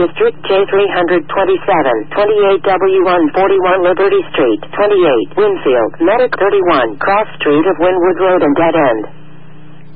District J327, 28W141 Liberty Street, 28, Winfield, Medic 31, Cross Street of Wynwood Road and Dead End.